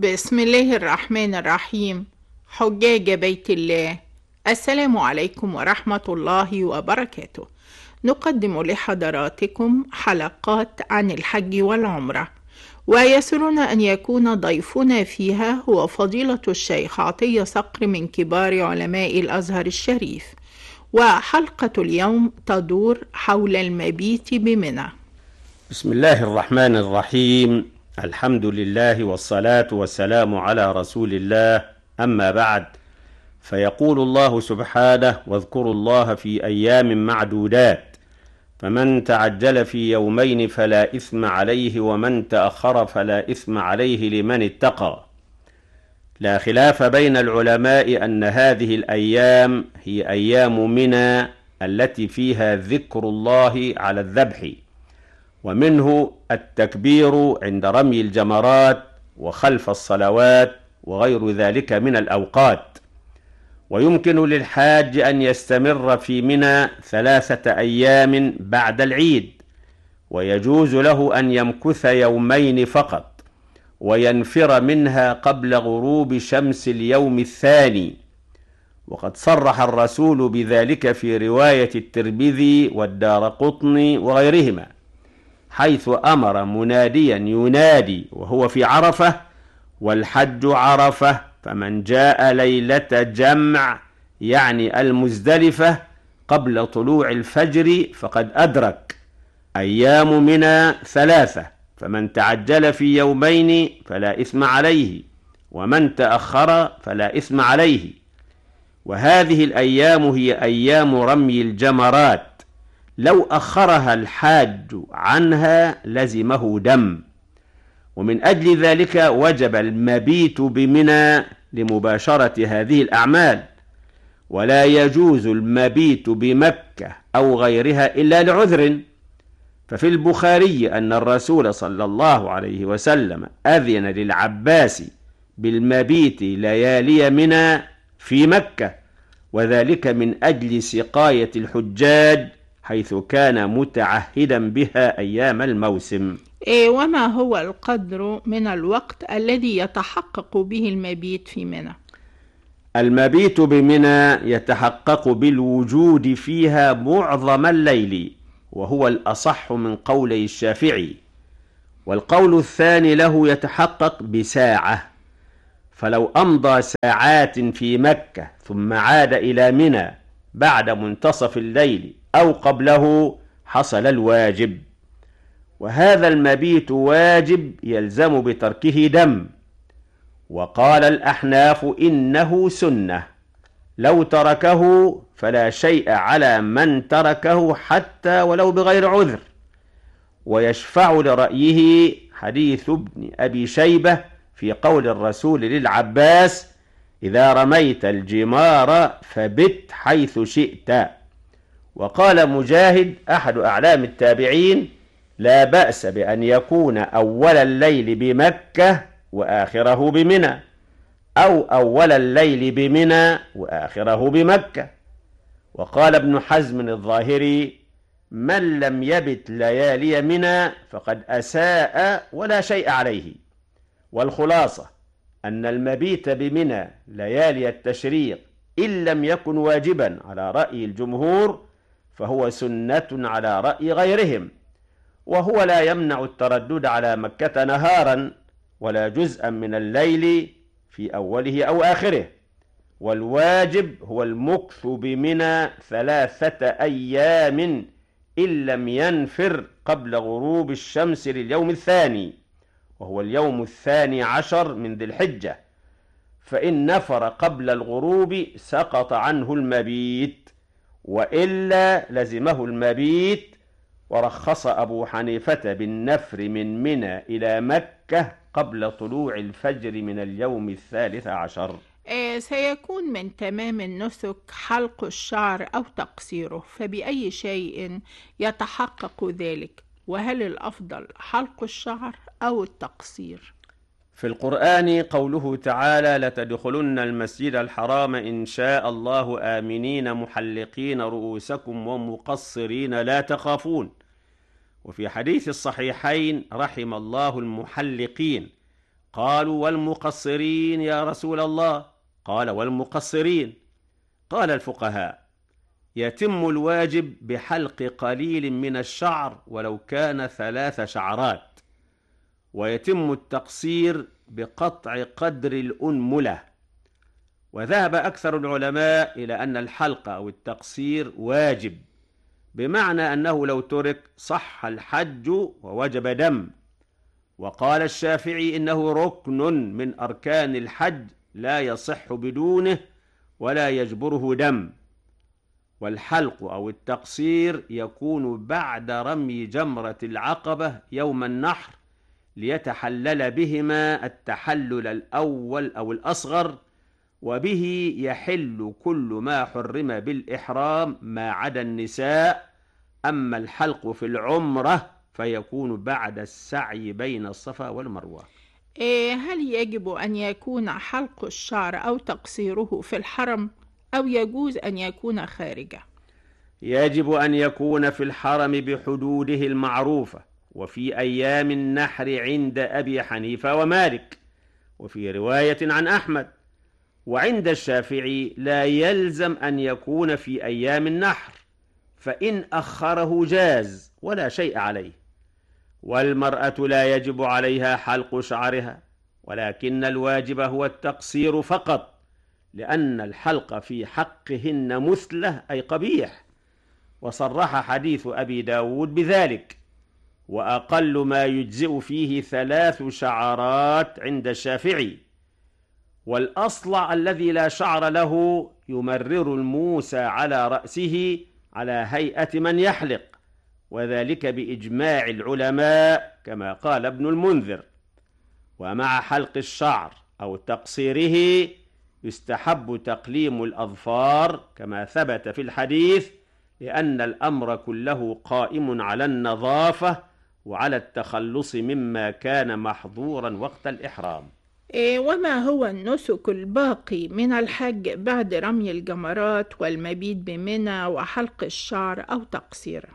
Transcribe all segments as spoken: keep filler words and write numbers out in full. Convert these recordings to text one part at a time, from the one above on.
بسم الله الرحمن الرحيم. حجاج بيت الله، السلام عليكم ورحمة الله وبركاته. نقدم لحضراتكم حلقات عن الحج والعمرة، ويسرنا أن يكون ضيفنا فيها هو فضيلة الشيخ عطية صقر من كبار علماء الأزهر الشريف. وحلقة اليوم تدور حول المبيت بمنى. بسم الله الرحمن الرحيم. الحمد لله والصلاة والسلام على رسول الله، أما بعد، فيقول الله سبحانه: واذكروا الله في أيام معدودات، فمن تعجل في يومين فلا إثم عليه ومن تأخر فلا إثم عليه لمن اتقى. لا خلاف بين العلماء أن هذه الأيام هي أيام منى التي فيها ذكر الله على الذبح، ومنه التكبير عند رمي الجمرات وخلف الصلوات وغير ذلك من الأوقات. ويمكن للحاج أن يستمر في منى ثلاثة أيام بعد العيد، ويجوز له أن يمكث يومين فقط وينفر منها قبل غروب شمس اليوم الثاني. وقد صرح الرسول بذلك في رواية الترمذي والدارقطني وغيرهما، حيث أمر مناديا ينادي وهو في عرفة: والحج عرفة، فمن جاء ليلة جمع، يعني المزدلفة، قبل طلوع الفجر فقد أدرك. أيام منى ثلاثة، فمن تعجل في يومين فلا إثم عليه ومن تأخر فلا إثم عليه. وهذه الأيام هي أيام رمي الجمرات، لو أخرها الحاج عنها لزمه دم، ومن أجل ذلك وجب المبيت بمنى لمباشرة هذه الأعمال. ولا يجوز المبيت بمكة أو غيرها إلا لعذر، ففي البخاري أن الرسول صلى الله عليه وسلم أذن للعباس بالمبيت ليالي منى في مكة، وذلك من أجل سقاية الحجاج، حيث كان متعهدا بها أيام الموسم. إيه وما هو القدر من الوقت الذي يتحقق به المبيت في منى؟ المبيت بمنى يتحقق بالوجود فيها معظم الليل، وهو الأصح من قولي الشافعي. والقول الثاني له يتحقق بساعة، فلو أمضى ساعات في مكة ثم عاد إلى منى بعد منتصف الليل أو قبله حصل الواجب. وهذا المبيت واجب يلزم بتركه دم. وقال الأحناف إنه سنة، لو تركه فلا شيء على من تركه حتى ولو بغير عذر. ويشفع لرأيه حديث ابن أبي شيبة في قول الرسول للعباس: إذا رميت الجمار فبت حيث شئت. وقال مجاهد أحد أعلام التابعين: لا بأس بأن يكون أول الليل بمكة وآخره بمنى، أو أول الليل بمنى وآخره بمكة. وقال ابن حزم الظاهري: من لم يبت ليالي منى فقد أساء ولا شيء عليه. والخلاصة أن المبيت بمنى ليالي التشريق إن لم يكن واجبا على رأي الجمهور فهو سنة على رأي غيرهم، وهو لا يمنع التردد على مكة نهارا ولا جزءا من الليل في أوله أو آخره. والواجب هو المكث بمنى ثلاثة أيام إن لم ينفر قبل غروب الشمس لليوم الثاني، وهو اليوم الثاني عشر من ذي الحجة. فإن نفر قبل الغروب سقط عنه المبيت، وإلا لزمه المبيت. ورخص أبو حنيفة بالنفر من منى إلى مكة قبل طلوع الفجر من اليوم الثالث عشر. إيه سيكون من تمام النسك حلق الشعر أو تقصيره، فبأي شيء يتحقق ذلك؟ وهل الأفضل حلق الشعر أو التقصير؟ في القرآن قوله تعالى: لتدخلن المسجد الحرام إن شاء الله آمنين محلقين رؤوسكم ومقصرين لا تخافون. وفي حديث الصحيحين: رحم الله المحلقين، قالوا: والمقصرين يا رسول الله؟ قال: والمقصرين. قال الفقهاء: يتم الواجب بحلق قليل من الشعر ولو كان ثلاث شعرات، ويتم التقصير بقطع قدر الأنملة. وذهب أكثر العلماء إلى أن الحلق أو التقصير واجب، بمعنى أنه لو ترك صح الحج ووجب دم. وقال الشافعي إنه ركن من أركان الحج لا يصح بدونه ولا يجبره دم. والحلق أو التقصير يكون بعد رمي جمرة العقبة يوم النحر، ليتحلل بهما التحلل الأول أو الأصغر، وبه يحل كل ما حرم بالإحرام ما عدا النساء. أما الحلق في العمرة فيكون بعد السعي بين الصفا والمروة. هل يجب أن يكون حلق الشعر أو تقصيره في الحرم أو يجوز أن يكون خارجه؟ يجب أن يكون في الحرم بحدوده المعروفة، وفي أيام النحر عند أبي حنيفة ومالك، وفي رواية عن أحمد. وعند الشافعي لا يلزم أن يكون في أيام النحر، فإن أخره جاز ولا شيء عليه. والمرأة لا يجب عليها حلق شعرها، ولكن الواجب هو التقصير فقط، لأن الحلق في حقهن مثله أي قبيح. وصرح حديث أبي داود بذلك. وأقل ما يجزئ فيه ثلاث شعرات عند الشافعي. والأصلع الذي لا شعر له يمرر الموسى على رأسه على هيئة من يحلق، وذلك بإجماع العلماء كما قال ابن المنذر. ومع حلق الشعر أو تقصيره يستحب تقليم الأظفار كما ثبت في الحديث، لأن الأمر كله قائم على النظافة وعلى التخلص مما كان محظورا وقت الإحرام. وما هو النسك الباقي من الحج بعد رمي الجمرات والمبيت بمنى وحلق الشعر أو تقصيره؟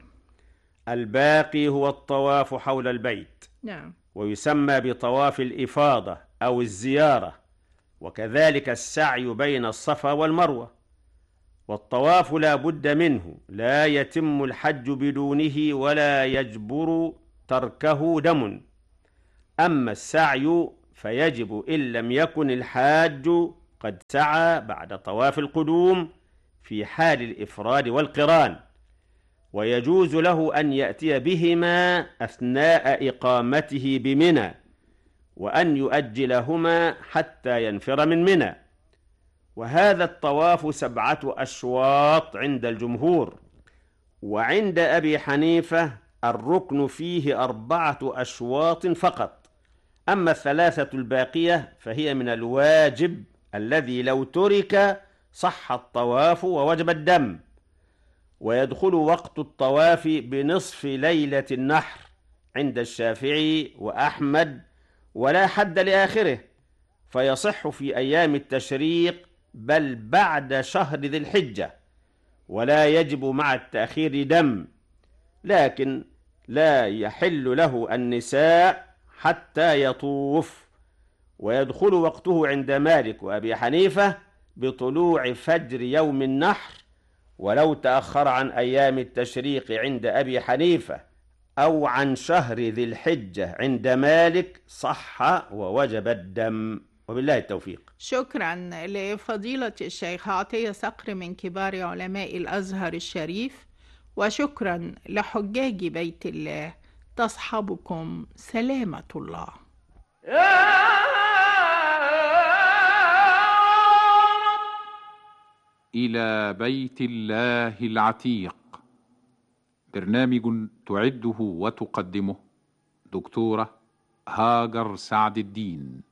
الباقي هو الطواف حول البيت، نعم، ويسمى بطواف الإفاضة أو الزيارة، وكذلك السعي بين الصفا والمروة. والطواف لا بد منه، لا يتم الحج بدونه ولا يجبر تركه دم. أما السعي فيجب إن لم يكن الحاج قد سعى بعد طواف القدوم في حال الإفراد والقران، ويجوز له أن يأتي بهما أثناء إقامته بمنى، وأن يؤجلهما حتى ينفر من منى. وهذا الطواف سبعة أشواط عند الجمهور. وعند أبي حنيفة الركن فيه أربعة أشواط فقط. أما الثلاثة الباقية فهي من الواجب الذي لو ترك صح الطواف ووجب الدم. ويدخل وقت الطواف بنصف ليلة النحر عند الشافعي وأحمد، ولا حد لآخره، فيصح في أيام التشريق بل بعد شهر ذي الحجة، ولا يجب مع التأخير دم. لكن لا يحل له النساء حتى يطوف. ويدخل وقته عند مالك وأبي حنيفة بطلوع فجر يوم النحر، ولو تأخر عن أيام التشريق عند أبي حنيفة أو عن شهر ذي الحجة عند مالك صح ووجب الدم. وبالله التوفيق. شكرا لفضيلة الشيخ عطية صقر من كبار علماء الأزهر الشريف، وشكرا لحجاج بيت الله. تصحبكم سلامة الله. إلى بيت الله العتيق، برنامج تعده وتقدمه دكتورة هاجر سعد الدين.